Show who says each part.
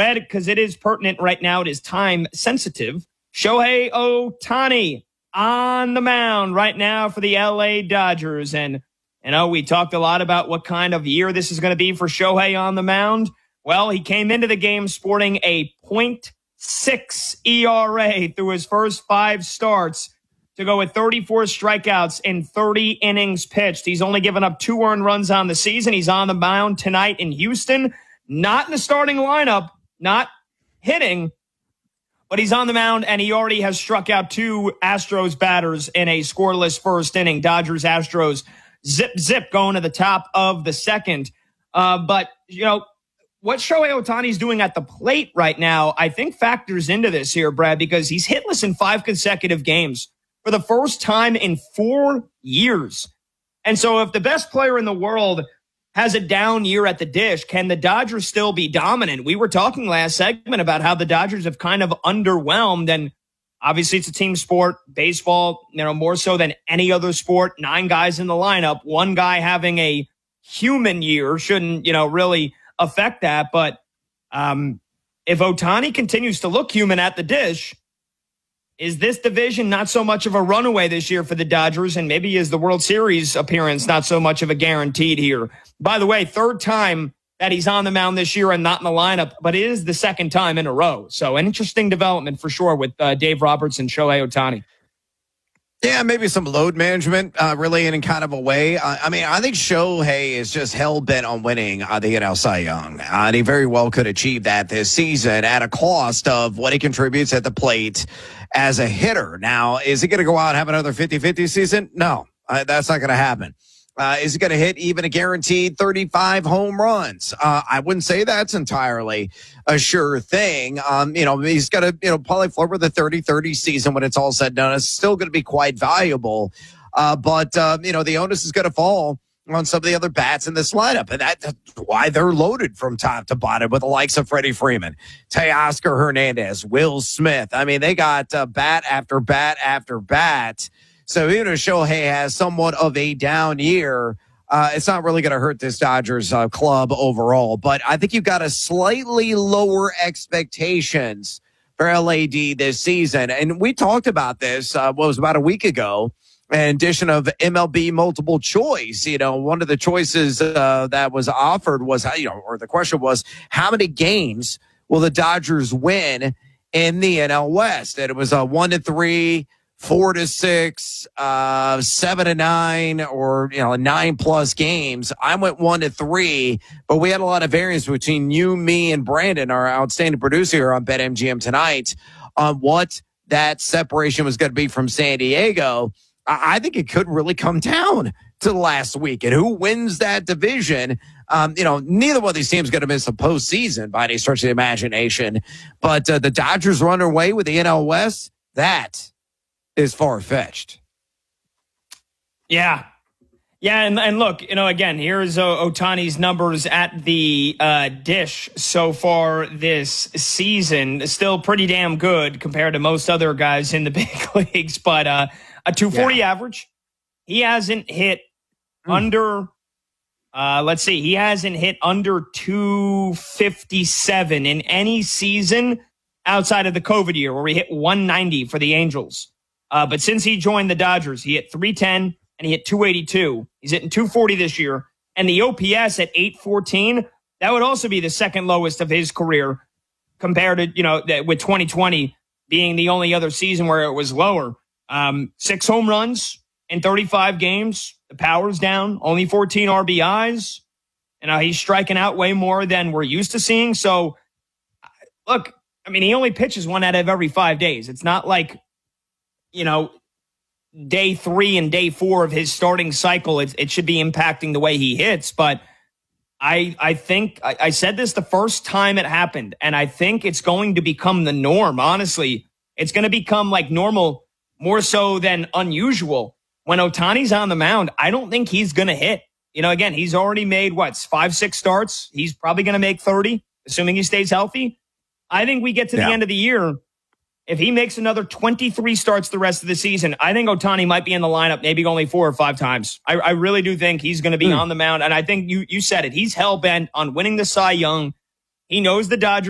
Speaker 1: Brad, because it is pertinent right now. It is time sensitive. Shohei Ohtani on the mound right now for the LA Dodgers. And, we talked a lot about what kind of year this is going to be for Shohei on the mound. Well, he came into the game sporting a .6 ERA through his first 5 starts to go with 34 strikeouts in 30 innings pitched. He's only given up 2 earned runs on the season. He's on the mound tonight in Houston, not in the starting lineup, not hitting, but he's on the mound, and he already has struck out 2 Astros batters in a scoreless first inning. Dodgers, Astros, zip, going to the top of the second. But what Shohei Ohtani's doing at the plate right now, I think factors into this here, Brad, because he's hitless in 5 consecutive games for the first time in 4 years. And so if the best player in the world has a down year at the dish, can the Dodgers still be dominant? We were talking last segment about how the Dodgers have kind of underwhelmed, and obviously it's a team sport. Baseball, more so than any other sport, 9 guys in the lineup, 1 guy having a human year shouldn't, really affect that. But if Ohtani continues to look human at the dish, is this division not so much of a runaway this year for the Dodgers? And maybe is the World Series appearance not so much of a guaranteed here? By the way, 3rd time that he's on the mound this year and not in the lineup, but it is the 2nd time in a row. So an interesting development for sure with Dave Roberts and Shohei Ohtani.
Speaker 2: Yeah, maybe some load management really in kind of a way. I think Shohei is just hell-bent on winning the NL Cy Young. And he very well could achieve that this season at a cost of what he contributes at the plate as a hitter. Now, is he going to go out and have another 50-50 season? No, that's not going to happen. Is he going to hit even a guaranteed 35 home runs? I wouldn't say that's entirely a sure thing. He's got to, probably flirt with the 30-30 season when it's all said and done. It's still going to be quite valuable. But the onus is going to fall on some of the other bats in this lineup. And that's why they're loaded from top to bottom with the likes of Freddie Freeman, Teoscar Hernandez, Will Smith. They got bat after bat after bat. So even if Shohei has somewhat of a down year, it's not really going to hurt this Dodgers club overall. But I think you've got a slightly lower expectations for LAD this season. And we talked about this, was about a week ago, an edition of MLB Multiple Choice. One of the choices that was offered was, or the question was, how many games will the Dodgers win in the NL West? And it was 1-3. 4-6, 7-9, or 9+ games. I went 1-3, but we had a lot of variance between you, me, and Brandon, our outstanding producer here on BetMGM tonight, on what that separation was going to be from San Diego. I think it could really come down to the last week and who wins that division. Neither one of these teams is going to miss a postseason by any stretch of the imagination, but the Dodgers run away with the NL West. That is far-fetched. Yeah.
Speaker 1: And look, again, here's Ohtani's numbers at the dish so far this season. Still pretty damn good compared to most other guys in the big leagues, but a 240 average. He hasn't hit under, he hasn't hit under 257 in any season outside of the COVID year where he hit 190 for the Angels. But since he joined the Dodgers, he hit 310 and he hit 282. He's hitting 240 this year. And the OPS at 814, that would also be the 2nd lowest of his career compared to, with 2020 being the only other season where it was lower. 6 home runs in 35 games. The power's down, only 14 RBIs. He's striking out way more than we're used to seeing. So, look, he only pitches 1 out of every 5 days. It's not like, day 3 and day 4 of his starting cycle, it should be impacting the way he hits. But I think I said this the first time it happened, and I think it's going to become the norm. Honestly, it's going to become like normal more so than unusual. When Ohtani's on the mound, I don't think he's going to hit. Again, he's already made 5-6 starts. He's probably going to make 30, assuming he stays healthy. I think we get to the end of the year. If he makes another 23 starts the rest of the season, I think Ohtani might be in the lineup maybe only 4 or 5 times. I really do think he's going to be on the mound. And I think you said it. He's hell-bent on winning the Cy Young. He knows the Dodgers